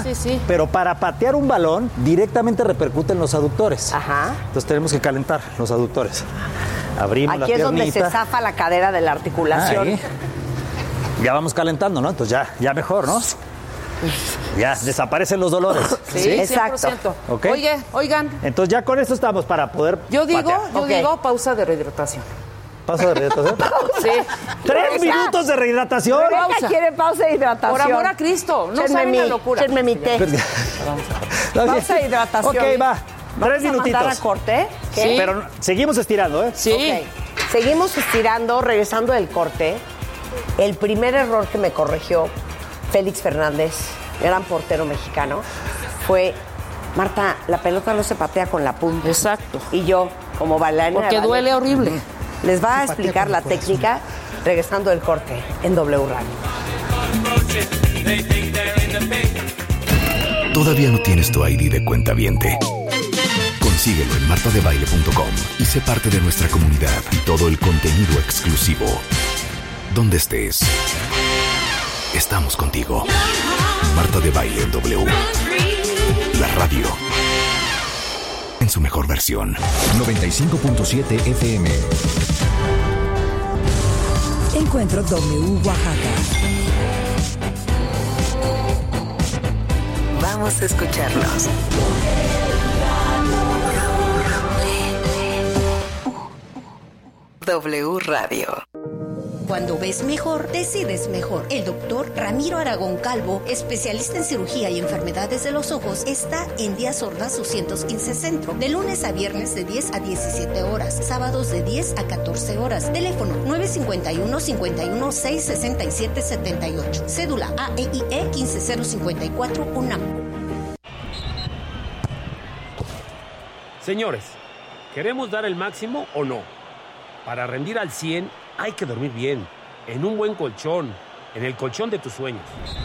Sí. Pero para patear un balón, directamente repercute en los aductores. Ajá. Entonces tenemos que calentar los aductores. Abrimos la Aquí es piernita. donde se zafa la cadera de la articulación. Ahí. Ya vamos calentando, ¿no? Entonces ya mejor, ¿no? Ya desaparecen los dolores. Sí, exacto. 100%. ¿Ok? Oigan. Entonces ya con esto estamos para poder Yo digo patear. pausa de rehidratación. ¿Pausa de rehidratación? Sí. 3 minutos de rehidratación. Rebeca quiere pausa de hidratación. Por amor a Cristo, no saben la locura. Échenme mi té. Pausa de hidratación. Ok, va. 3 ¿Vamos a mandar minutitos. a corte? Sí. Pero seguimos estirando, ¿eh? Sí. Ok. Seguimos estirando, regresando del corte. El primer error que me corrigió Félix Fernández, gran portero mexicano, fue: Marta, la pelota no se patea con la punta. Exacto. Y yo, como bailarina Porque de duele ballet, horrible. les va a explicar la técnica regresando del corte en W Radio. ¿Todavía no tienes tu ID de cuentaviente? Consíguelo en martadebaile.com y sé parte de nuestra comunidad y todo el contenido exclusivo. Donde estés, estamos contigo. Marta de Baile en W. La radio en su mejor versión. 95.7 FM. Encuentro W Oaxaca. Vamos a escucharnos. W Radio. Cuando ves mejor, decides mejor. El doctor Ramiro Aragón Calvo, especialista en cirugía y enfermedades de los ojos, está en Díaz Ordaz 215 Centro, de lunes a viernes de 10 a 17 horas, sábados de 10 a 14 horas. Teléfono 951-51-667-78. Cédula AEIE 15054 UNAM. Señores, ¿queremos dar el máximo o no? Para rendir al 100 hay que dormir bien, en un buen colchón, en el colchón de tus sueños.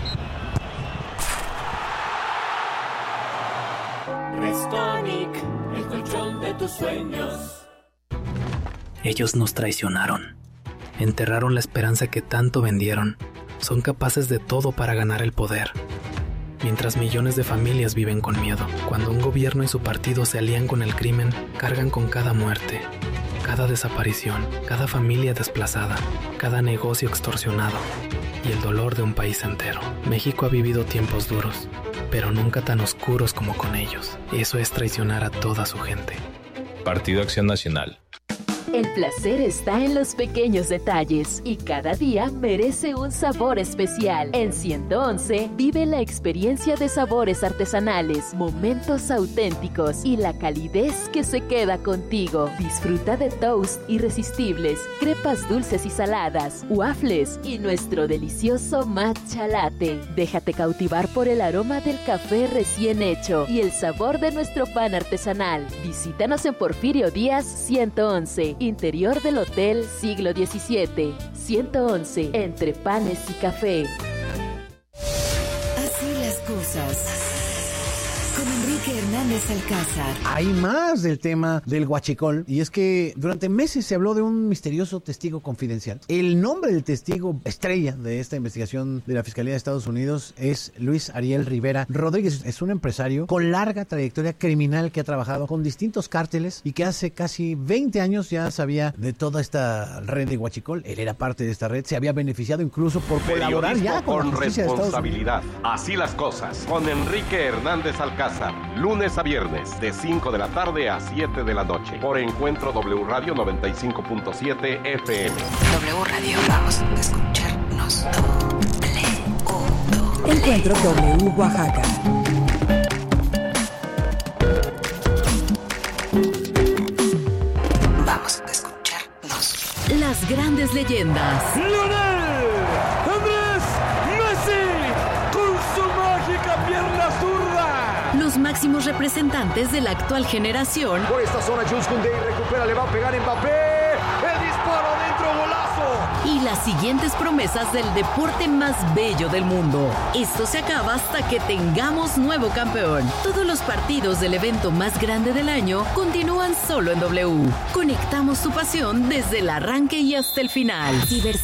Restonic, el colchón de tus sueños. Ellos nos traicionaron. Enterraron la esperanza que tanto vendieron. Son capaces de todo para ganar el poder. Mientras millones de familias viven con miedo. Cuando un gobierno y su partido se alían con el crimen, cargan con cada muerte, cada desaparición, cada familia desplazada, cada negocio extorsionado y el dolor de un país entero. México ha vivido tiempos duros, pero nunca tan oscuros como con ellos. Eso es traicionar a toda su gente. Partido Acción Nacional. El placer está en los pequeños detalles y cada día merece un sabor especial. En 111 vive la experiencia de sabores artesanales, momentos auténticos y la calidez que se queda contigo. Disfruta de toast irresistibles, crepas dulces y saladas, waffles y nuestro delicioso matcha latte. Déjate cautivar por el aroma del café recién hecho y el sabor de nuestro pan artesanal. Visítanos en Porfirio Díaz 111. Interior del Hotel Siglo XVII, 111, entre panes y café. Así las cosas. Con Enrique Hernández Alcázar. Hay más del tema del huachicol, y es que durante meses se habló de un misterioso testigo confidencial. El nombre del testigo estrella de esta investigación de la Fiscalía de Estados Unidos es Luis Ariel Rivera Rodríguez. Es un empresario con larga trayectoria criminal que ha trabajado con distintos cárteles y que hace casi 20 años ya sabía de toda esta red de huachicol. Él era parte de esta red, se había beneficiado incluso por colaborar ya con la justicia de Estados Unidos. Responsabilidad. Así las cosas. Con Enrique Hernández Alcázar. Lunes a viernes, de 5 de la tarde a 7 de la noche. Por Encuentro W Radio 95.7 FM. W Radio, vamos a escucharnos. Encuentro W Oaxaca. Vamos a escucharnos. Las grandes leyendas. ¡Lionel Andrés Messi! ¡Con su mágica pierna zurda! Los máximos representantes de la actual generación. Por esta zona, Jules Koundé recupera, le va a pegar Mbappé. ¡El disparo adentro, golazo! Y las siguientes promesas del deporte más bello del mundo. Esto se acaba hasta que tengamos nuevo campeón. Todos los partidos del evento más grande del año continúan solo en W. Conectamos tu pasión desde el arranque y hasta el final.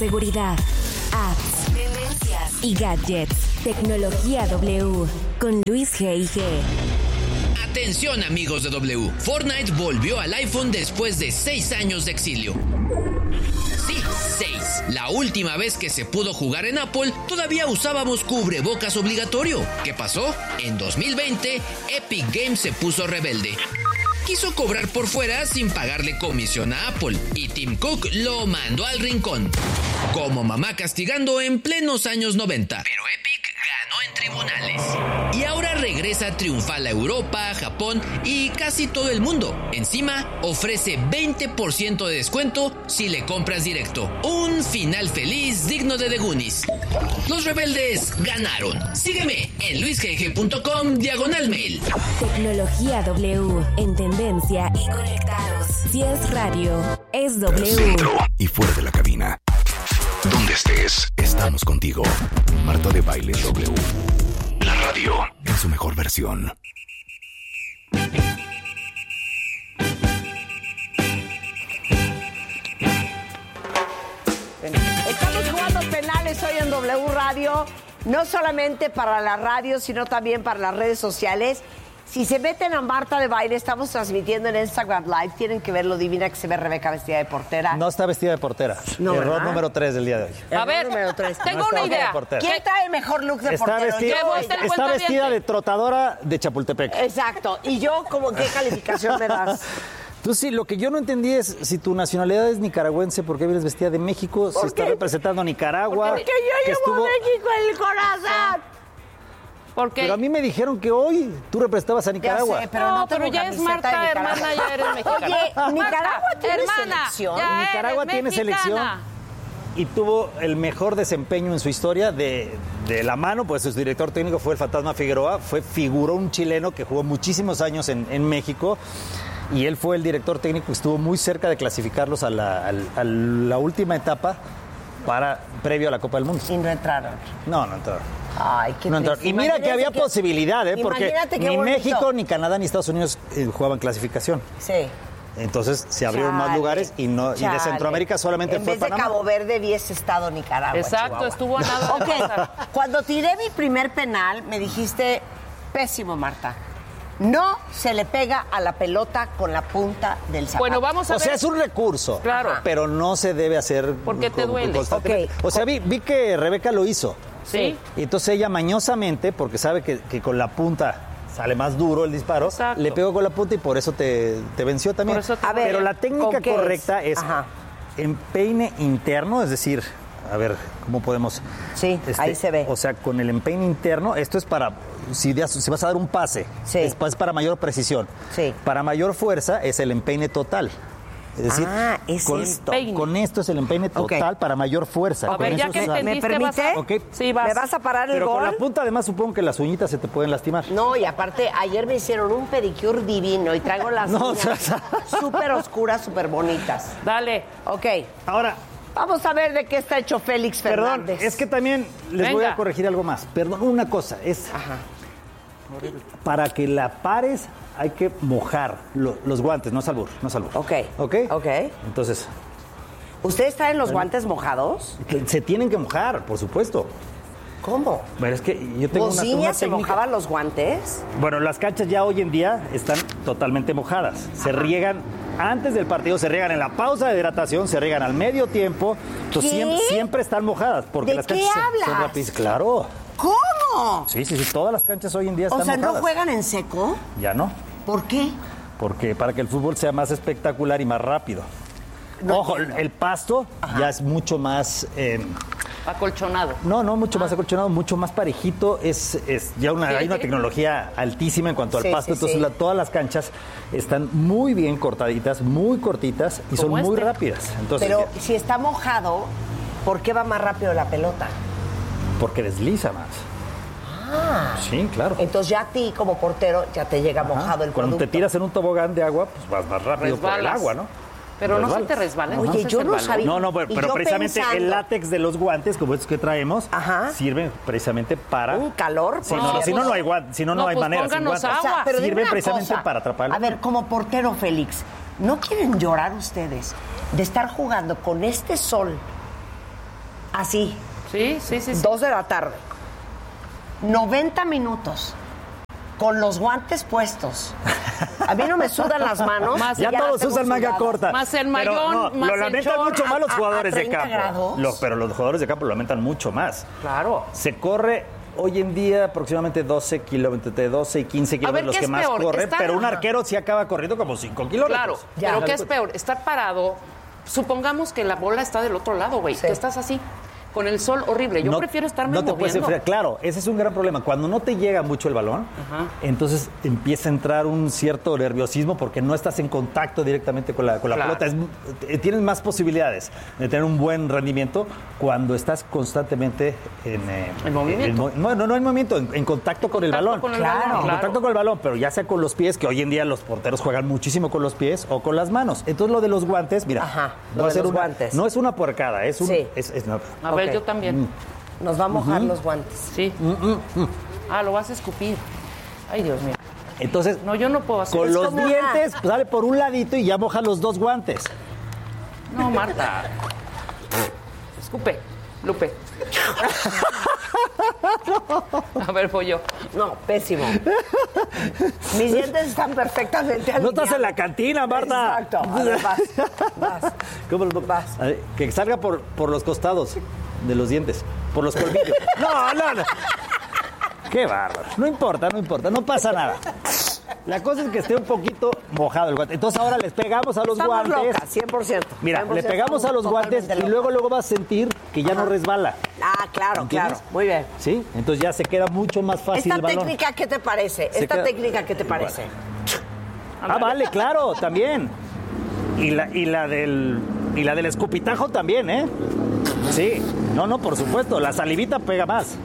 Ciberseguridad, apps, tendencias y gadgets. Tecnología W con Luis Luis G.I.G. Atención amigos de W, Fortnite volvió al iPhone después de 6 años de exilio. Sí, 6. La última vez que se pudo jugar en Apple, todavía usábamos cubrebocas obligatorio. ¿Qué pasó? En 2020, Epic Games se puso rebelde. Quiso cobrar por fuera sin pagarle comisión a Apple y Tim Cook lo mandó al rincón. Como mamá castigando en plenos años 90. Pero Epic ganó en tribunales. Y ahora regresa triunfal a Europa, Japón y casi todo el mundo. Encima, ofrece 20% de descuento si le compras directo. Un final feliz digno de The Goonies. Los rebeldes ganaron. Sígueme en luisgg.com/mail. Tecnología W, en tendencia y conectados. Si es radio, es W. Dentro y fuera de la cabina. Donde estés, estamos contigo. Marta de Baile W. La radio en su mejor versión. Estamos jugando penales hoy en W Radio, no solamente para la radio, sino también para las redes sociales. Si se meten a Marta de Baile, estamos transmitiendo en Instagram Live. Tienen que ver lo divina que se ve Rebeca vestida de portera. No está vestida de portera. No, Error ¿verdad? número 3 del día de hoy. A ver, tengo una idea. ¿Quién trae el mejor look de portero? Está vestida de trotadora de Chapultepec. Exacto. ¿Y yo como qué calificación me das? Tú sí, lo que yo no entendí es si tu nacionalidad es nicaragüense, ¿por qué vienes vestida de México? Se está representando a Nicaragua. Porque yo llevo a México en el corazón. Pero a mí me dijeron que hoy tú representabas a Nicaragua. Ya sé, pero no pero ya es Marta, hermana, ya eres mexicana. Oye, Nicaragua tiene selección. Nicaragua tiene selección y tuvo el mejor desempeño en su historia de la mano, pues su director técnico fue el Fantasma Figueroa, figuró un chileno que jugó muchísimos años en México. Y él fue el director técnico que estuvo muy cerca de clasificarlos a la última etapa previo a la Copa del Mundo. Y no entraron. No entraron. Ay, qué triste. Y mira que había posibilidad, porque ni México, ni Canadá, ni Estados Unidos jugaban clasificación. Sí. Entonces se abrieron más lugares y de Centroamérica solamente fue Panamá. En vez de Cabo Verde hubiese estado Nicaragua. Exacto, Chihuahua. Estuvo a nada. Ok, cuando tiré mi primer penal, me dijiste, pésimo, Marta. No se le pega a la pelota con la punta del zapato. Bueno, vamos a ver. O sea, es un recurso, claro, pero no se debe hacer. Porque te duele. Okay. O sea, vi que Rebeca lo hizo. Sí. Y entonces ella mañosamente, porque sabe que con la punta sale más duro el disparo, le pegó con la punta y por eso te venció también. Pero la técnica correcta es empeine interno, es decir, a ver, ¿cómo podemos? Sí, ahí se ve. O sea, con el empeine interno, esto es para, si vas a dar un pase, es para mayor precisión. Sí. Para mayor fuerza es el empeine total. Es decir, con esto es el empeine total para mayor fuerza. A ver, ya que ¿me permite? Sí, vas. ¿Me vas a parar el Pero gol? con la punta, además, supongo que las uñitas se te pueden lastimar. No, y aparte, ayer me hicieron un pedicure divino y traigo las uñas súper oscuras, súper bonitas. Dale. Ok. Ahora, vamos a ver de qué está hecho Félix Fernández. Perdón, es que también les voy a corregir algo más. Perdón, una cosa, para que la pares hay que mojar los guantes, no es albur. Ok. Entonces, ¿ustedes traen los guantes mojados? Se tienen que mojar, por supuesto. ¿Cómo? Pero es que yo tengo una técnica. ¿Se mojaban los guantes? Bueno, las canchas ya hoy en día están totalmente mojadas. Se riegan antes del partido, se riegan en la pausa de hidratación, se riegan al medio tiempo. Entonces siempre están mojadas. Porque ¿De las qué canchas hablas? son rapidísimas. Claro. ¿Cómo? Sí, todas las canchas hoy en día están mojadas. O sea, ¿no juegan en seco? Ya no. ¿Por qué? Porque para que el fútbol sea más espectacular y más rápido. Ojo, el pasto ya es mucho más... acolchonado. No, mucho más acolchonado, mucho más parejito. Hay una tecnología altísima en cuanto al pasto. Entonces, todas las canchas están muy bien cortaditas, muy cortitas y son muy rápidas. Entonces, pero si está mojado, ¿por qué va más rápido la pelota? Porque desliza más. Sí, claro. Entonces ya a ti como portero ya te llega mojado el Cuando producto. te tiras en un tobogán de agua, pues vas más rápido por el agua, ¿no? Pero no se te resbala. Oye, yo no sabía. No, pero precisamente el látex de los guantes, como estos que traemos, sirven precisamente para... ¿Un calor? Si no, no hay guantes, si no hay manera. Sin guantes. Pero sirven precisamente para atrapar. A ver, como portero, Félix, ¿no quieren llorar ustedes de estar jugando con este sol así? Sí. 2 de la tarde. 90 minutos. con los guantes puestos. A mí no me sudan las manos. Ya todos usan manga corta. Más el Pero mayón, más lo el lamentan short. mucho más los jugadores de 30 campo. grados. Pero los jugadores de campo lo lamentan mucho más. Claro. Se corre hoy en día aproximadamente 12 kilómetros, entre 12 y 15 kilómetros los ¿qué que es más peor? corren, Estar- pero un arquero sí acaba corriendo como 5 kilómetros. Claro, pero ¿qué es peor? Estar parado. Supongamos que la bola está del otro lado, güey. Sí. Que estás así, con el sol horrible. Yo prefiero estarme No te puedes moviendo. enfriar. Claro, ese es un gran problema. Cuando no te llega mucho el balón, entonces empieza a entrar un cierto nerviosismo porque no estás en contacto directamente con la pelota. Tienes más posibilidades de tener un buen rendimiento cuando estás constantemente en movimiento. no en movimiento, en contacto con el balón. Con el Claro. balón, En contacto con el balón, pero ya sea con los pies, que hoy en día los porteros juegan muchísimo con los pies, o con las manos. Entonces lo de los guantes, mira, Lo voy a de hacer los una- guantes. no es una puercada, es un... Sí. no. A ver, Ok. yo también. Nos va a mojar los guantes. Sí. Ah, lo vas a escupir. Ay, Dios mío. Entonces, No, yo no puedo hacer con eso. los dientes, pues, sale por un ladito y ya moja los dos guantes. No, Marta. Escupe, Lupe. A ver, voy yo. No, pésimo. Mis dientes están perfectamente No alineados. estás en la cantina, Marta. Exacto. A ver, vas. ¿Cómo lo- Vas. A ver, que salga por los costados de los dientes, por los colmillos. No. Qué bárbaro. No importa, no pasa nada. La cosa es que esté un poquito mojado el guante. Entonces ahora les pegamos a los Estamos guantes. locas, 100%. Mira, 100% le pegamos a los estamos guantes totalmente y luego vas a sentir que ya no resbala. Ah, claro, ¿Entiendes? claro. Muy bien. ¿Sí? Entonces ya se queda mucho más fácil ¿Esta el balón. técnica qué te parece? Se ¿Esta queda- técnica qué te parece? Ah, vale, claro, también. Y la del escupitajo también, ¿eh? Sí. No, por supuesto. La salivita pega más.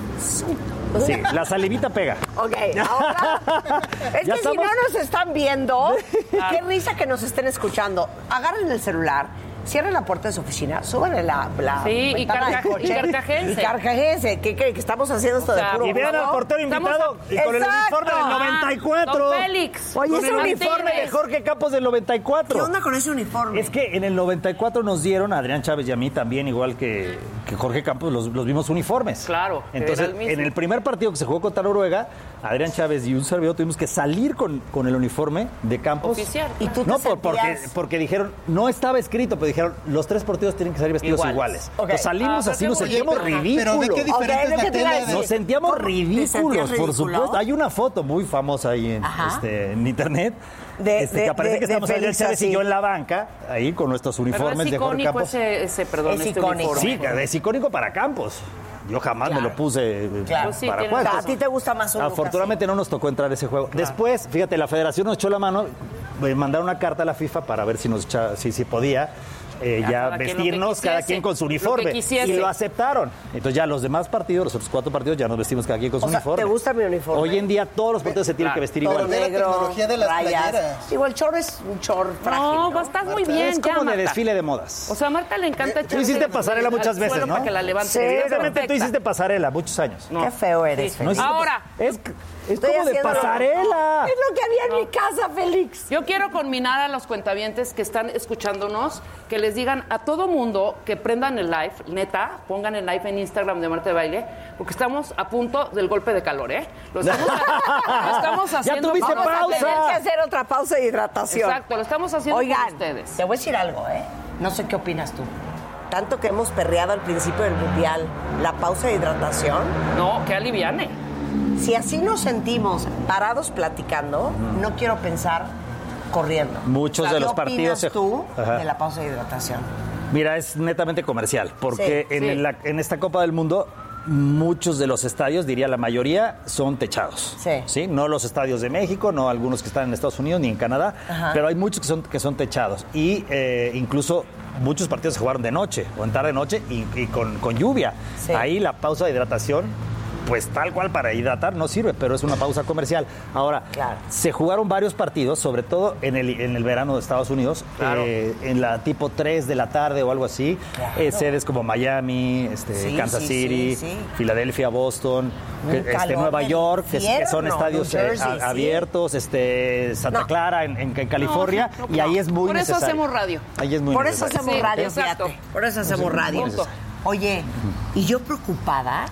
Sí, la salivita pega. Ok, ahora. Es ¿Ya que estamos? si no nos están viendo, qué risa que nos estén escuchando. Agarren el celular, cierren la puerta de su oficina, súbanle la Sí, y ventana del coche. y carcajense. Y carcajense. ¿Qué creen? Que estamos haciendo esto O sea, de puro Y vean al huevo? portero invitado y con el Exacto. uniforme del 94. Don Félix. Oye, Con ese el uniforme uniforme de Jorge Campos del 94. ¿Qué onda con ese uniforme? Es que en el 94 nos dieron a Adrián Chávez y a mí también, igual que Jorge Campos, los vimos uniformes. Claro, que Entonces, era el mismo. en el primer partido que se jugó contra Noruega, Adrián Chávez y un servidor tuvimos que salir con el uniforme de Campos. Oficial. ¿Y tú te No, sentías? porque dijeron, no estaba escrito, pero dijeron, los tres partidos tienen que salir vestidos iguales. Ok. Entonces salimos así, nos sentíamos ridículos. Pero ve qué diferente Ok, es ¿qué la te iba a tele decir? de... Nos sentíamos ¿Cómo? ¿Te ridículos, sentías por ridículo? supuesto. Hay una foto muy famosa ahí en internet. Que aparece que estamos Adrián Félix Chávez y así. yo en la banca, ahí con nuestros Pero uniformes es de Jorge icónico Campos. ese Es icónico. uniforme. Sí, es icónico para Campos. Yo jamás Claro. me lo puse Claro. Pues sí, para tienes Cuadros. ¿A ti te gusta más un look Afortunadamente no nos tocó entrar a ese juego. Después, fíjate, la federación nos echó la mano, mandaron una carta a la FIFA para ver si podía ya cada quien lo que vestirnos, cada quisiese, quien con su lo que uniforme. quisiese. Y lo aceptaron. Entonces ya los demás partidos, los otros 4 partidos, ya nos vestimos cada quien con su O sea, uniforme. ¿te gusta mi uniforme? Hoy en día todos los partidos se tienen que vestir Todo igual. Ve la negro, tecnología de las rayas. playeras. Digo, el short es un short frágil, No, estás muy bien, Es ya, como de Marta. desfile de modas. O sea, a Marta le encanta echarse hiciste pasarela al muchas veces, suelo ¿no? para que la levante. Sí, Evidentemente tú Perfecta. hiciste pasarela muchos años. No. Qué feo eres, Sí. Félix. No hiciste Ahora. Es Estoy como de haciendo lo- pasarela. Es lo que había en mi casa, Félix. Yo quiero conminar a los cuentavientes que están escuchándonos, que les digan a todo mundo que prendan el live, neta, pongan el live en Instagram de Marta de Baile, porque estamos a punto del golpe de calor, ¿eh? Lo estamos, lo estamos haciendo. tuviste Vamos a pausa. tener que hacer otra pausa de hidratación. Exacto, lo estamos haciendo Oigan, con ustedes. te voy a decir algo, ¿eh? No sé qué opinas tú. Tanto que hemos perreado al principio del Mundial, la pausa de hidratación. No, que aliviane. Si así nos sentimos parados platicando, no quiero pensar corriendo. Muchos de los partidos ¿Qué se- opinas tú Ajá. de la pausa de hidratación? Mira, es netamente comercial, porque Sí, en esta Copa del Mundo muchos de los estadios, diría la mayoría, son techados. Sí. No los estadios de México, no algunos que están en Estados Unidos ni en Canadá, Ajá. pero hay muchos que son techados. Y incluso muchos partidos se jugaron de noche o en tarde-noche y con lluvia. Sí. Ahí la pausa de hidratación, pues tal cual para hidratar no sirve, pero es una pausa comercial. Ahora, Claro. se jugaron varios partidos, sobre todo en el verano de Estados Unidos, Claro. en la tipo 3 de la tarde o algo así. Claro. Sedes como Miami, Sí, Kansas sí, City, sí, sí. Filadelfia, Boston, Un calor Nueva del York, que son infierno, estadios New Jersey, sí. abiertos, Santa No. Clara en California, No, y ahí es muy Por eso necesario. hacemos radio. Ahí es muy Por eso necesario. hacemos Sí, radio, exacto. fíjate. Por eso hacemos radio. Punto. Oye, y yo preocupada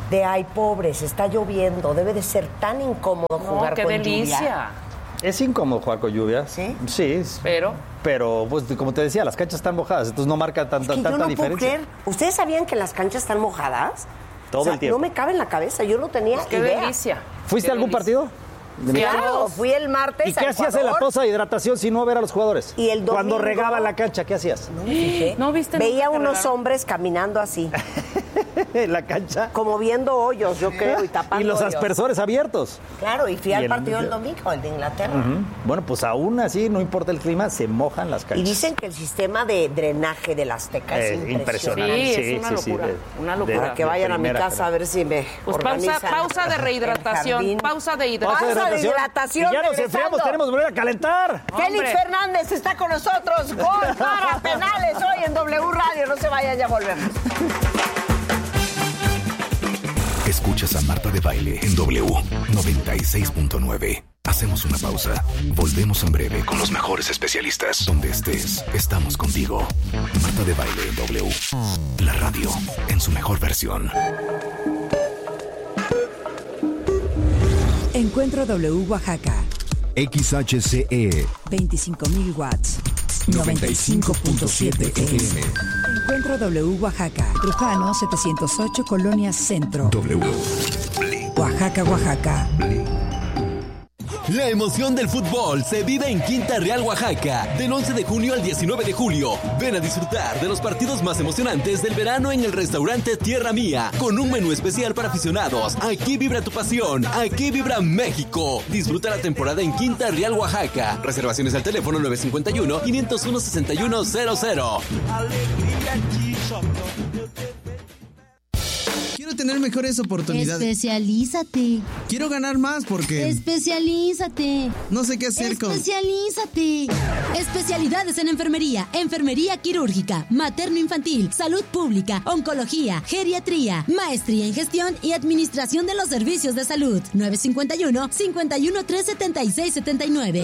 de ay, pobres, está lloviendo, debe de ser tan incómodo jugar qué con delicia. lluvia. Es incómodo jugar con lluvia. ¿Sí? Sí. Pero, pues, como te decía, las canchas están mojadas, entonces no marca tanta yo no diferencia. puedo creer. ¿Ustedes sabían que las canchas están mojadas? Todo el tiempo. No me cabe en la cabeza, yo no tenía Qué idea. delicia. ¿Fuiste a algún partido? Claro, fui el martes ¿Y qué a hacías en la Ecuador. pausa de hidratación si no ver a los jugadores? Y el domingo, cuando regaba la cancha, ¿qué hacías? No me fijé. ¿No viste? Veía nunca unos regaron? hombres caminando así, ¿En la cancha? como viendo hoyos, yo creo, y tapando Y los hoyos. aspersores abiertos. Claro, y fui Y al el- partido el domingo, el de Inglaterra. Ujú. Bueno, pues aún así, no importa el clima, se mojan las Y canchas. dicen que el sistema de drenaje del Azteca es impresionante. Sí, es una locura. Una locura. Para que vayan a mi casa a ver si me Pues organizan pausa de el rehidratación. jardín. Pausa de Pausa de hidratación. hidratación. Y ya nos regresando. enfriamos, tenemos que volver a calentar. Félix Hombre. Fernández está con nosotros. Gol para penales hoy en W Radio. No se vayan, ya volvemos. Escuchas a Marta de Baile en W 96.9. Hacemos una pausa. Volvemos en breve con los mejores especialistas. Donde estés, estamos contigo. Marta de Baile en W. La radio en su mejor versión. Encuentro W Oaxaca. XHCE 25.000 watts. 95.7 FM. Encuentro W Oaxaca. Trujano 708 Colonia Centro. W. Oaxaca, Oaxaca. La emoción del fútbol se vive en Quinta Real, Oaxaca, del 11 de junio al 19 de julio. Ven a disfrutar de los partidos más emocionantes del verano en el restaurante Tierra Mía, con un menú especial para aficionados. Aquí vibra tu pasión, aquí vibra México. Disfruta la temporada en Quinta Real, Oaxaca. Reservaciones al teléfono 951-501-6100. Quiero tener mejores oportunidades. Especialízate. Quiero ganar más porque Especialízate. no sé qué hacer con... Especialízate. Especialidades en enfermería, enfermería quirúrgica, materno-infantil, salud pública, oncología, geriatría, maestría en gestión y administración de los servicios de salud. 951-513-7679.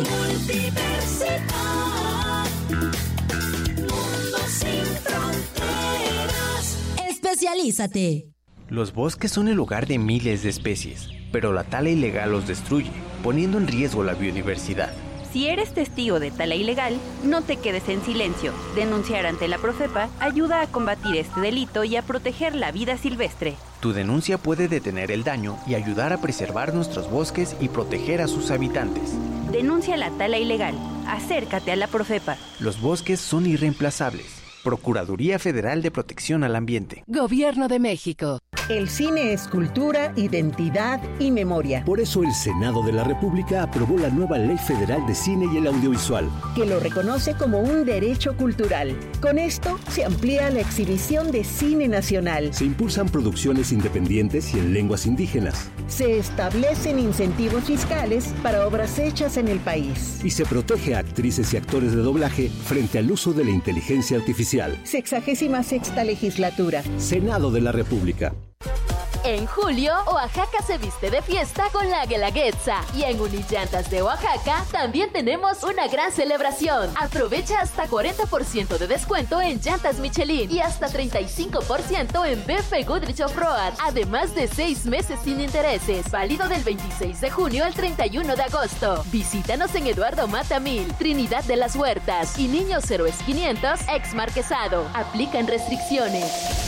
Especialízate. Los bosques son el hogar de miles de especies, pero la tala ilegal los destruye, poniendo en riesgo la biodiversidad. Si eres testigo de tala ilegal, no te quedes en silencio. Denunciar ante la Profepa ayuda a combatir este delito y a proteger la vida silvestre. Tu denuncia puede detener el daño y ayudar a preservar nuestros bosques y proteger a sus habitantes. Denuncia la tala ilegal. Acércate a la Profepa. Los bosques son irreemplazables. Procuraduría Federal de Protección al Ambiente. Gobierno de México. El cine es cultura, identidad y memoria. Por eso el Senado de la República aprobó la nueva Ley Federal de Cine y el Audiovisual, que lo reconoce como un derecho cultural. Con esto se amplía la exhibición de cine nacional. se impulsan producciones independientes y en lenguas indígenas, Se establecen incentivos fiscales para obras hechas en el país. y se protege a actrices y actores de doblaje frente al uso de la inteligencia artificial. 66ª legislatura. Senado de la República. En julio, Oaxaca se viste de fiesta con la Guelaguetza. Y en Unillantas de Oaxaca también tenemos una gran celebración. Aprovecha hasta 40% de descuento en llantas Michelin y hasta 35% en BF Goodrich Off-Road. Además de 6 meses sin intereses. Válido del 26 de junio al 31 de agosto. Visítanos en Eduardo Mata 1000, Trinidad de las Huertas y Niños Héroes 500, ex Marquesado. Aplican restricciones.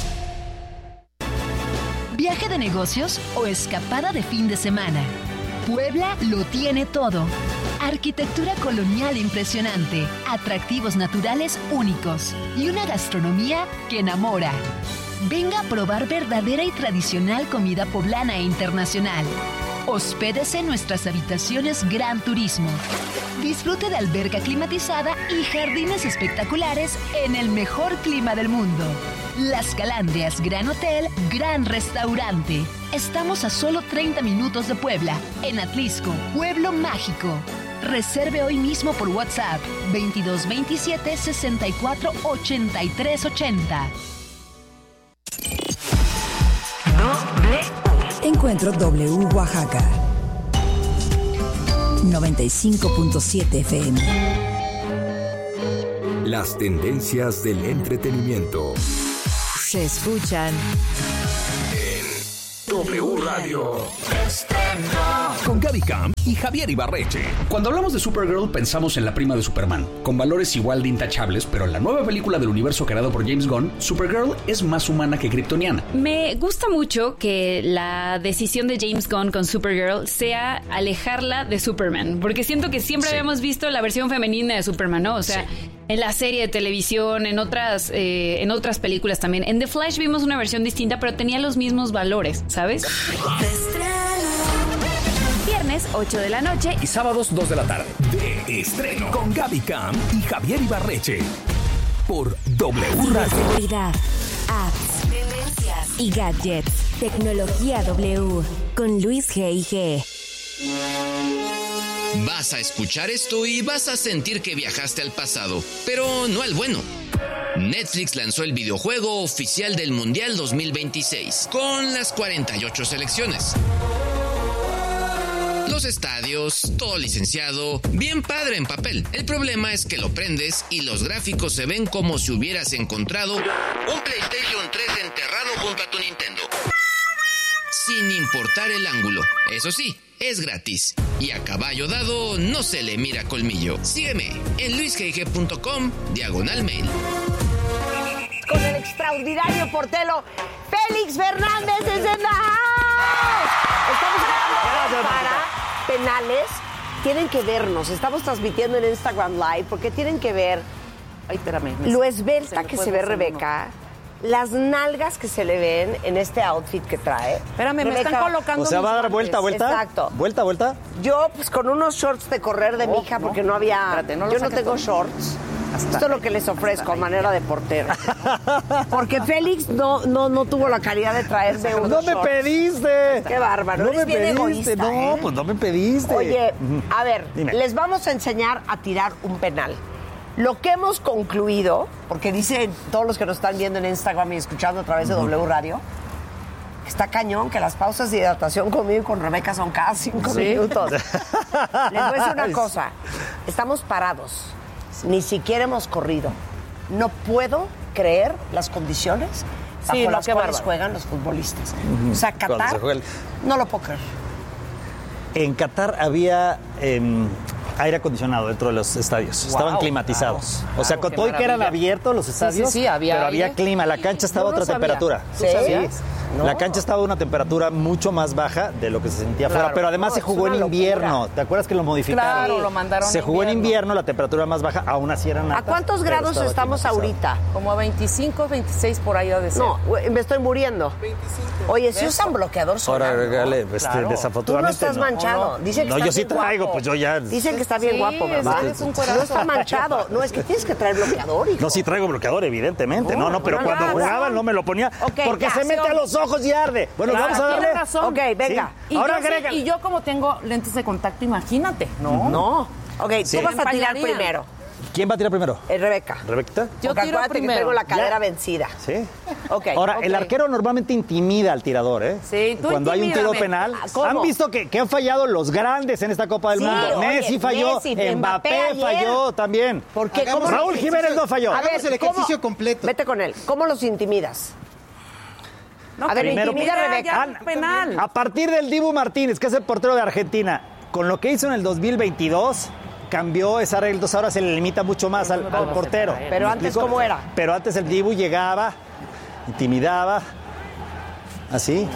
¿Viaje de negocios o escapada de fin de semana? Puebla lo tiene todo. Arquitectura colonial impresionante, atractivos naturales únicos y una gastronomía que enamora. Venga a probar verdadera y tradicional comida poblana e internacional. Hospédese en nuestras habitaciones Gran Turismo. Disfrute de alberca climatizada y jardines espectaculares en el mejor clima del mundo. Las Calandrias Gran Hotel, Gran Restaurante. Estamos a solo 30 minutos de Puebla, en Atlisco, Pueblo Mágico. Reserve hoy mismo por WhatsApp 2227 64 83 80. Encuentro W Oaxaca. 95.7 FM. Las tendencias del entretenimiento. Se escuchan W Radio. Con Gaby Camp y Javier Ibarreche. Cuando hablamos de Supergirl pensamos en la prima de Superman, con valores igual de intachables, pero en la nueva película del universo creado por James Gunn, Supergirl es más humana que kryptoniana. Me gusta mucho que la decisión de James Gunn con Supergirl sea alejarla de Superman, porque siento que siempre habíamos visto la versión femenina de Superman, ¿no? O sea, en la serie de televisión, en otras películas también. En The Flash vimos una versión distinta, pero tenía los mismos valores, ¿sabes? Viernes, 8 de la noche. Y sábados, 2 de la tarde. De estreno. Con Gaby Camp y Javier Ibarreche. Por W Radio. Seguridad, apps, tendencias y gadgets. Tecnología W. Con Luis G.I.G. Vas a escuchar esto y vas a sentir que viajaste al pasado, pero no al bueno. Netflix lanzó el videojuego oficial del Mundial 2026, con las 48 selecciones. Los estadios, todo licenciado, bien padre en papel. El problema es que lo prendes y los gráficos se ven como si hubieras encontrado un PlayStation 3 enterrado junto a tu Nintendo. Sin importar el ángulo. Eso sí, es gratis. Y a caballo dado no se le mira colmillo. Sígueme en luisgg.com/mail. Con el extraordinario portero Félix Fernández desde la house. Estamos hablando para penales. Tienen que vernos. Estamos transmitiendo en Instagram Live porque tienen que ver lo esbelta que se ve Rebeca. Las nalgas que se le ven en este outfit que trae. Espérame, Rebeca, me están colocando. O sea, ¿va a dar vuelta? Exacto. ¿Vuelta? Yo, pues con unos shorts de correr de mi hija, porque no había. Espérate, yo no tengo shorts. Esto es lo que les ofrezco a manera de portero. Porque Félix no tuvo la calidad de traerse unos ¡No me shorts. pediste! ¡Qué bárbaro! No Eres me bien pediste, egoísta, no, pues no me pediste. Oye, a ver, Dime. les vamos a enseñar a tirar un penal. Lo que hemos concluido, porque dicen todos los que nos están viendo en Instagram y escuchando a través de W Radio, está cañón que las pausas de hidratación conmigo y con Rebeca son cada 5 minutos. Les voy a decir una cosa. Estamos parados. Ni siquiera hemos corrido. No puedo creer las condiciones bajo las cuales juegan los futbolistas. O sea, Qatar, no lo puedo creer. En Qatar había aire acondicionado dentro de los estadios. Estaban climatizados. Claro, o sea, con todo y que eran abiertos los estadios, sí, había pero aire. había clima. La cancha estaba a otra temperatura. ¿Tú sabías? No. La cancha estaba a una temperatura mucho más baja de lo que se sentía afuera. Pero además se jugó en invierno. ¿Te acuerdas que lo modificaron? Claro, lo mandaron Se jugó en invierno, la temperatura más baja, aún así eran altas. ¿A cuántos grados estamos ahorita? Como a 25, 26 por ahí de ser. No, me estoy muriendo. 25. Oye, si usan bloqueador solar. Ahora, regale, Tú desafortunadamente. no estás manchado. Dicen que no, está yo sí bien traigo, guapo. pues yo ya. Dicen que está bien guapo, ¿verdad? No está manchado. No, es que tienes que traer bloqueador, hijo. No, sí traigo bloqueador, evidentemente. No, pero cuando jugaba no me lo ponía. Porque se mete a los ojos y arde. Bueno, vamos a darle. Razón. Ok, venga. Sí. Ahora agrega. Y yo como tengo lentes de contacto, imagínate. No. Ok, tú vas a tirar primero. ¿Quién va a tirar primero? Rebeca. ¿Rebeca? Yo tiro primero. Que tengo la cadera vencida. Sí. Ok. Ahora, el arquero normalmente intimida al tirador, ¿eh? Sí, tú cuando hay un tiro penal. ¿Cómo? ¿Han visto que han fallado los grandes en esta Copa del Mundo? Oye, Messi falló, Mbappé falló también. ¿Por qué? Raúl Jiménez no falló. Hagamos el ejercicio completo. Vete con él. ¿Cómo los intimidas? No, a ver, primero, intimida a Rebeca. Penal. A partir del Dibu Martínez, que es el portero de Argentina, con lo que hizo en el 2022, cambió esa regla. Entonces ahora se le limita mucho más al portero. Pero antes, ¿cómo era? Pero antes el Dibu llegaba, intimidaba, así.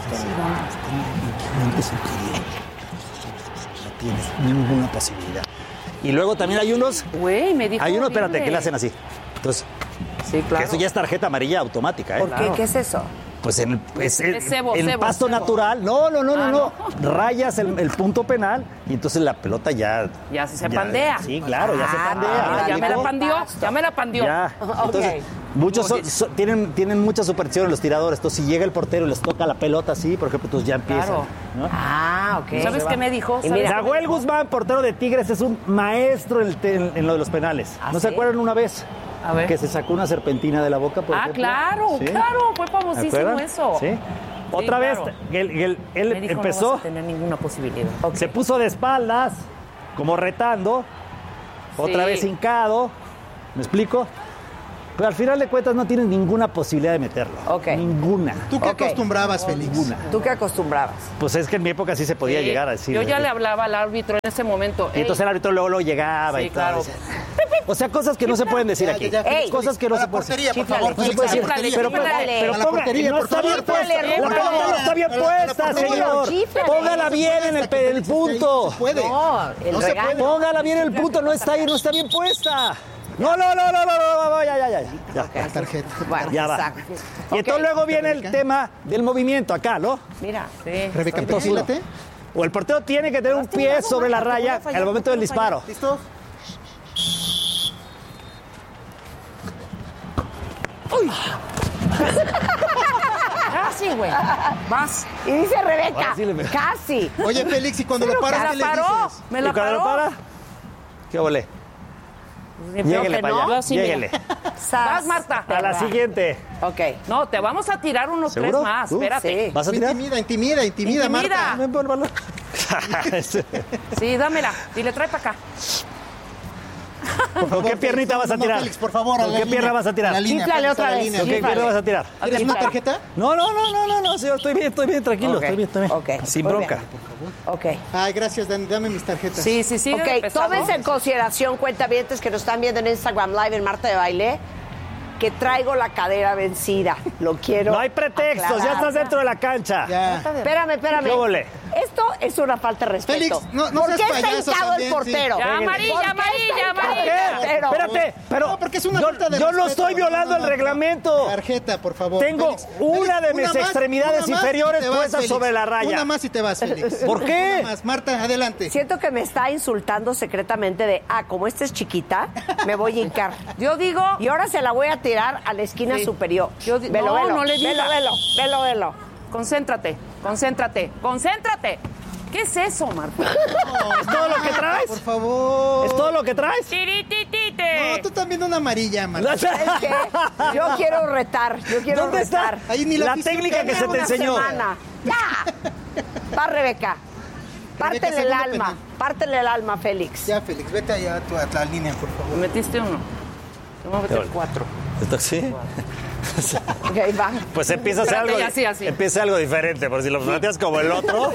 No tienes ninguna posibilidad. Y luego también hay unos... Güey, me dijo Hay unos, horrible. espérate, que le hacen así. Entonces, sí, claro. que eso ya es tarjeta amarilla automática, ¿eh? ¿Por qué? ¿Qué es eso? Pues en cebo, pasto natural. No. Rayas el punto penal y entonces la pelota ya se pandea. Sí, claro, ya se pandea. Ya me la pandeó. Ya. Entonces, muchos tienen mucha superstición los tiradores. Entonces, si llega el portero y les toca la pelota así, por ejemplo, entonces ya empiezan. Claro. ¿No? Ok. ¿Sabes qué me dijo? Nahuel Guzmán, portero de Tigres, es un maestro en lo de los penales. ¿No se acuerdan una vez? A ver. Que se sacó una serpentina de la boca, por ejemplo. Claro, ¿Sí? claro, fue famosísimo eso. Sí. Otra vez, él me dijo, empezó, no vas a tener ninguna posibilidad. se puso de espaldas, como retando, otra vez hincado, ¿me explico? Pero al final de cuentas no tienes ninguna posibilidad de meterlo. Ok. Ninguna. ¿Tú qué acostumbrabas, Félix? Ninguna. ¿Tú qué acostumbrabas? Pues es que en mi época sí se podía llegar a decir. Yo ya le hablaba al árbitro en ese momento. Y entonces el árbitro luego llegaba Sí, y todo. claro. O sea, cosas que no se pueden decir aquí. Cosas que no se pueden decir. Por favor, No se puede decir. Pero a la portería, no por está favor. bien puesta. La pelota no está bien puesta, señor. Póngala bien en el punto. Puede. No, el regaño. Póngala bien en el punto, no está ahí, no está bien puesta. No, ya. La tarjeta. Bueno, Ya va. exacto. Y entonces luego viene el tema del movimiento acá, ¿no? Mira. Rebeca, perfílate. O el portero tiene que tener un pie sobre la raya al momento del disparo. ¿Listo? ¡Uy! Casi, güey. Vas. Y dice Rebeca, Ahora sí le- casi. Oye, Félix, ¿y cuando lo paras, qué le dices? Me ¿Y la cuando lo paró. para? ¿Qué volé? Creo Lléguele que para no. allá. Yo sí, mira. Lléguele. Vas, Marta. A la siguiente. Ok. No, te vamos a tirar unos ¿Seguro? 3 más. Espérate. Sí. ¿Vas a tirar? Intimida, Marta. Ven por el balón. Sí, dámela. Dile, trae para acá. ¿Con qué piernita vas a tirar? Félix, por favor, ¿Con qué pierna vas a tirar? Chíflale otra vez. ¿Con qué pierna vas a tirar? ¿Tienes una tarjeta? No, señor, estoy bien, tranquilo, Ok, estoy bien. ok, Sin muy bronca. Ok. Ay, gracias, Dani. Dame mis tarjetas. Sí. Ok, tómense en consideración, cuentavientes que nos están viendo en Instagram Live en Marta de Baile, que traigo la cadera vencida. Lo quiero. No hay pretextos, ya aclarar. estás dentro de la cancha. Ya. Espérame. ¿Qué volé? Esto es una falta de respeto. Félix, no ¿Por seas qué está payaso hincado también, el portero? sí. Ya, ¿Por qué amarilla, está hincado el amarilla. portero? Espérate, pero No, porque es una yo, falta de yo no respeto. estoy violando el reglamento. Tarjeta, por favor. Tengo Félix, una de Félix, mis una más, extremidades una más inferiores y te vas, puestas Félix. sobre la raya. Una más y te vas, Félix. ¿Por qué? Una más. Marta, adelante. Siento que me está insultando secretamente de, como esta es chiquita, me voy a hincar. Yo digo. Y ahora se la voy a tirar a la esquina Sí. superior. No le digas. Velo. Concéntrate. ¿Qué es eso, Marta? ¿Es todo lo que traes? Por favor. ¿Es todo lo que traes? Tirititite. No, tú también una amarilla, Marta. ¿Sabes qué? Yo quiero retar. ¿Dónde está? Ahí ni la pizca técnica que se te Una enseñó? semana. ¡Ya! Va, Rebeca. Pártele el segundo alma. penal. Pártele el alma, Félix. Ya, Félix, vete allá a la línea, por favor. Me metiste uno. Yo me voy a meter 4. ¿Esto sí? Ok, va. Pues empieza a hacer algo, Espérate, así. empieza algo diferente, por si lo planteas como el otro.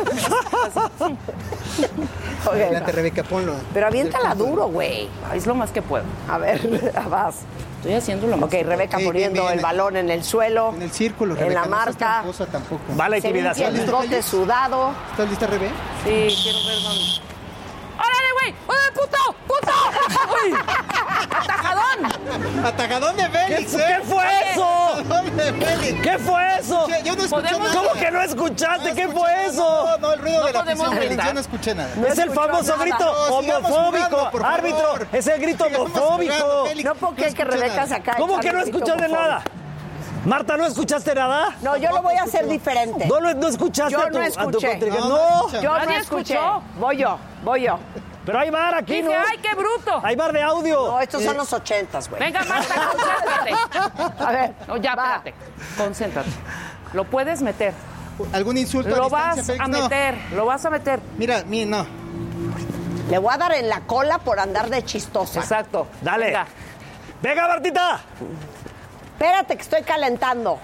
Ok, Adelante, va. Rebeca, ponlo. Pero aviéntala duro, güey. Es lo más que puedo. A ver, vas. Estoy haciendo lo más Ok, Rebeca Bien, poniendo bien, bien. el balón en el suelo. En el círculo, En Rebeca. la no seas marca. tramposa tampoco. Va la Se limpia intimidación. el bigote sudado. ¿Estás lista, Rebe? Sí, quiero ver dónde. ¡Órale, güey! ¡Órale, puto! ¡Uy! ¡Atajadón! ¡Atajadón de Félix! ¿Qué fue eso? ¡Atajadón de Félix! ¿Qué fue eso? Yo no escuché ¿Podemos- nada. ¿Cómo que no escuchaste? No ¿Qué escuché fue nada. eso? No, el ruido No de la podemos afición, Félix, gritar. yo no escuché nada. No Es el escuchó famoso nada. grito No, sigamos homofóbico. jugando, por favor. Árbitro, es el grito Sigamos jugando, homofóbico. Félix. No puedo creer que escuché Rebeca nada. se acaba de ¿Cómo echar que no el grito escuchaste homofóbico. nada? Marta, ¿no escuchaste nada? No, yo lo voy a hacer diferente. ¿No escuchaste Yo a tu, no a tu escuché. contrincante? No, No, escucha. Yo no Nadie escuché. escuchó. Voy yo. pero hay bar aquí, ¿no? Dije, ¡ay, qué bruto! Hay bar de audio. No, estos son los 80s, güey. Venga, Marta, concéntrate. A ver. No, ya, va. espérate. Concéntrate. Lo puedes meter. ¿Algún insulto Lo a distancia, vas Félix? a No. meter. Lo vas a meter. Mira, no. Le voy a dar en la cola por andar de chistosa. Exacto. Dale. Venga. Venga, Martita. Espérate que estoy calentando.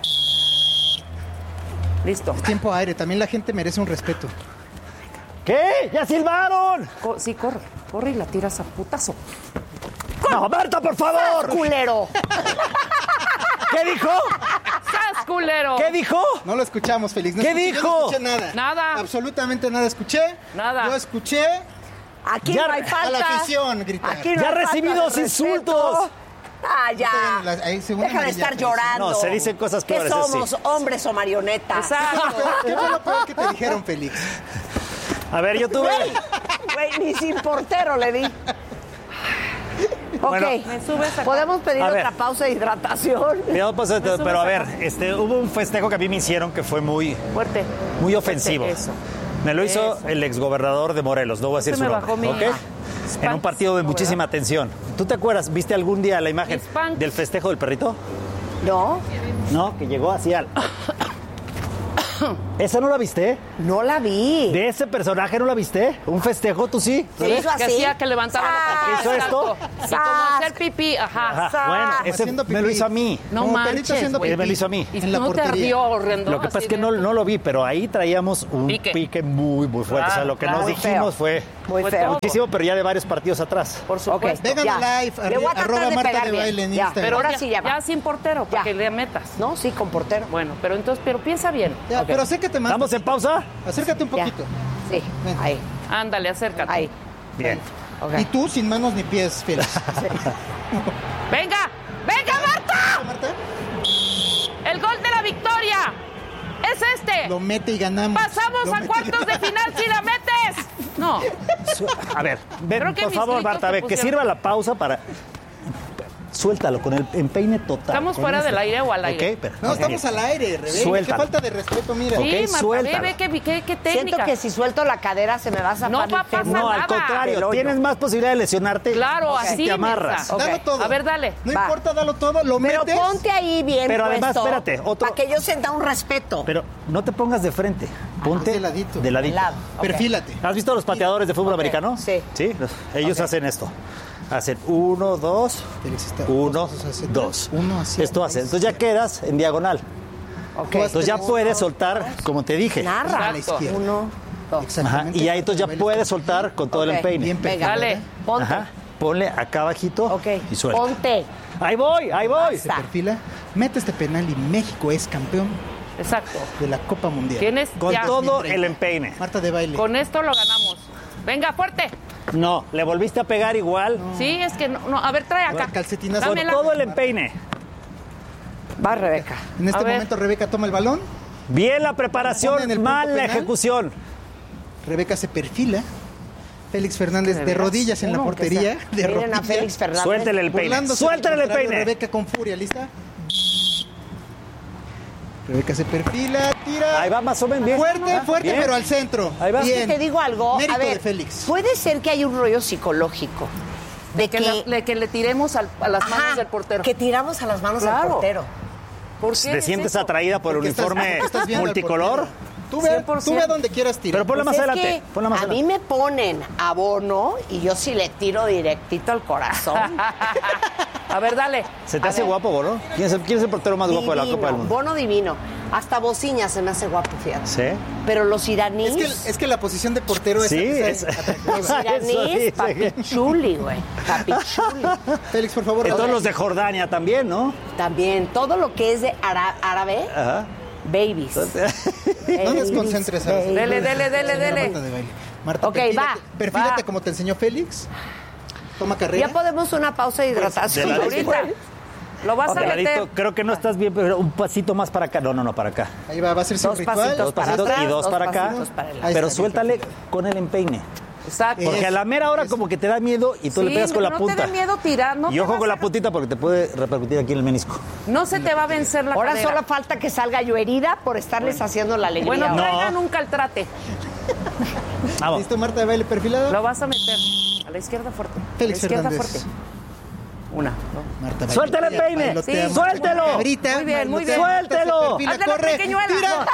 Listo. Tiempo aire, también la gente merece un respeto. ¿Qué? ¡Ya silbaron! Sí, corre. Corre y la tiras a putazo. No, Marta, por favor. Culero. ¿Qué dijo? ¡Sas, culero! ¿Qué dijo? No lo escuchamos, Félix. No ¿Qué escuché, dijo? Yo no escuché nada. Nada. Absolutamente nada escuché. Nada. Yo escuché Aquí Ya no hay falta. a la afición gritar. Aquí no Ya hay falta recibí de 2 respeto. insultos. Ah, ya. Ahí, segunda Deja de amarilla, estar Félix. llorando. No, se dicen cosas ¿Qué peores, somos, sí. hombres o marionetas? Exacto. ¿Qué fue lo peor que te dijeron, Félix? A ver, yo tuve... Güey, ni sin portero le di. Ok, Bueno, Me subes acá. ¿podemos pedir A ver. otra pausa de hidratación? Cuidado, pues, pero a ver, hubo un festejo que a mí me hicieron que fue muy Fuerte. ofensivo. Eso. Me lo hizo Eso. el exgobernador de Morelos, no voy a decir Se su me nombre, bajó mi- ¿ok? En un partido de muchísima tensión. ¿Tú te acuerdas? ¿Viste algún día la imagen Mis pants. del festejo del perrito? No. No, que llegó así al... ¿Esa no la viste? No la vi. ¿De ese personaje no la viste? ¿Un festejo? ¿Tú sí? ¿Qué hizo así? Que hacía que levantaba la ¿Hizo esto? Y como hacer pipí, ajá. Bueno, ese me lo hizo a mí. No manches, güey. Me lo hizo a mí. Y no te ardió horrendo. Lo que pasa es que no lo vi, pero ahí traíamos un pique muy, muy fuerte. O sea, lo que nos dijimos fue muy feo. Muchísimo, pero ya de varios partidos atrás. Por supuesto. Vengan a live, arroba Marta de Baile en Instagram. Pero ahora sí ya sin portero, para que le metas. No, sí, con portero. Bueno, pero entonces, piensa bien. Ya, pero acércate más. ¿Estamos en pausa? Acércate un poquito. Sí, ahí. Ándale, acércate. Ahí. Bien. Y tú sin manos ni pies, Félix. ¡Venga! ¡Venga, Marta! Marta. ¡El gol de la victoria! ¡Es este! Lo mete y ganamos. ¡Pasamos a cuartos de final si la metes! No. A ver, ven, por favor, Marta, a ver, que sirva la pausa para... Suéltalo con el empeine total. ¿Estamos fuera del aire o al aire? Okay, pero, no, estamos al aire, Rebeca. Suéltalo. Qué falta de respeto, mira. Sí, Okay, Marta, ve qué técnica. Siento que si suelto la cadera se me va a zafar. No va a pasar No, nada. al contrario, tienes más posibilidad de lesionarte. Claro, si así te amarras. Okay. Dalo todo. A ver, dale. No importa, dalo todo, lo metes. Pero ponte ahí bien Pero además, puesto, espérate, otro... para que yo sienta un respeto. Pero no te pongas de frente, ponte de ladito. De ladito. Okay. Perfílate. ¿Has visto a los pateadores de fútbol americano? Sí. Sí, ellos hacen esto. Hacen 1, 2, 1, 2. Esto hace. Entonces ya quedas en diagonal. Okay. Entonces ya puedes soltar, como te dije. Narra. A la izquierda. 1, 2. Ajá, y ahí entonces ya puedes soltar con todo el empeine. Bien Venga, dale. Ponte. Ajá. Ponle acá abajito y suelta. Ponte. Ahí voy. Se perfila, mete este penal y México es campeón. Exacto. De la Copa Mundial. Tienes Con ya. todo el empeine. Marta de Baile. Con esto lo ganamos. Venga, fuerte. No, le volviste a pegar igual. No. Sí, es que no. A ver, trae acá. Calcetinazo. Con todo el empeine. Va, Rebeca. En este momento Rebeca toma el balón. Bien la preparación, mal la ejecución. Rebeca se perfila. Félix Fernández de rodillas en la portería. De Miren a Félix Fernández. Suéltele el peine. Suéltele el peine. Rebeca con furia, ¿lista? Rebeca se perfila, tira. Ahí va más o menos bien. Fuerte, bien. Pero al centro. Ahí va. Bien. Es que te digo algo. Mérito a ver, de Félix. puede ser que hay un rollo psicológico. De que le tiremos a las manos del portero. Que tiramos a las manos del portero. ¿Por qué ¿Te sientes atraída por el uniforme multicolor? Tú ve a donde quieras tirar. Pero ponla más adelante. A mí me ponen a Bono y yo sí le tiro directito al corazón. A ver, dale. ¿Se te hace guapo, Bono? ¿Quién es el portero más guapo de la Copa del Mundo? Bono divino. Hasta Bociña se me hace guapo, fíjate. ¿Sí? Pero los iraníes... Es que la posición de portero sí, es los iraníes, papichuli, güey. Papichuli. Félix, por favor. Todos los de Jordania también, ¿no? También. Todo lo que es de árabe... Ajá. Babies. No desconcentres a Dele. Marta, ok, perfílate como te enseñó Félix. Toma carrera. Ya podemos una pausa de hidratación. Ahorita. Lo vas a meter. Creo que no estás bien, pero un pasito más para acá. No, para acá. Ahí va a ser su ritual. Dos pasitos y dos para acá. Pero suéltale con el empeine. Exacto. Porque a la mera hora como que te da miedo y tú le pegas con la punta. No te dé miedo tirar. Y ojo con la puntita porque te puede repercutir aquí en el menisco. No se te va a vencer la cadera. Ahora solo falta que salga yo herida por estarles haciendo la alegría. Bueno, traigan un caltrate. Vamos. ¿Listo, Marta de Baile perfilado? Lo vas a meter. A la izquierda fuerte. Félix a la izquierda Fernández. fuerte. Una, dos. Marta Baile. ¡Suéltale el peine! Sí, ¡Suéltelo! Muy bien, muy bien. ¡Suéltelo! Hazle la pequeñuela.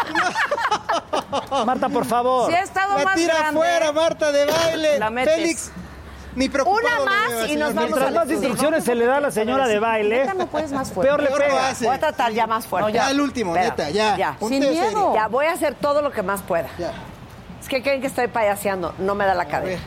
Tira. Marta, por favor. Si ha estado la más tira grande. fuera, Marta de Baile. La metes. Félix, ni preocupado. Una más y nos vamos Mientras más instrucciones se le da a la señora de baile, No puedes más fuerte. peor le pega. Voy a tratar ya más fuerte. No, ya el último, neta, ya. Sin miedo. Ya, voy a hacer todo lo que más pueda. Ya. Es que creen que estoy payaseando. No me da la cadera.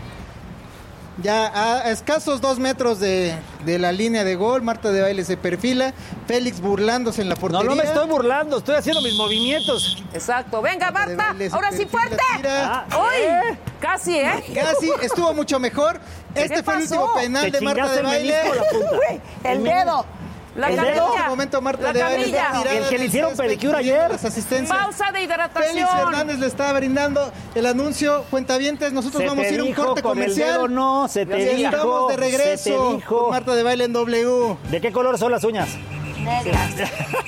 Ya a escasos 2 metros de la línea de gol, Marta de Baile se perfila, Félix burlándose en la portería. No me estoy burlando, estoy haciendo mis movimientos. Exacto. Venga, Marta. Baile se Ahora sí, perfila, fuerte. tira. ¡Uy! Casi, ¿eh? Casi, estuvo mucho mejor. Este fue el pasó? último penal Te de Marta chingaste de el Baile. menisco, la punta. El dedo. La En camilla. este momento Marta La de Baile camilla. tirada El que le del hicieron césped, pedicure pidiendo ayer. las asistencias. Pausa de hidratación. Félix Fernández le estaba brindando el anuncio. Cuentavientes, nosotros vamos a ir a un corte con comercial. el dedo no, se te Y dijo. estamos de Se te regreso dijo. con Marta de Baile en W. ¿De qué color son las uñas? Negras.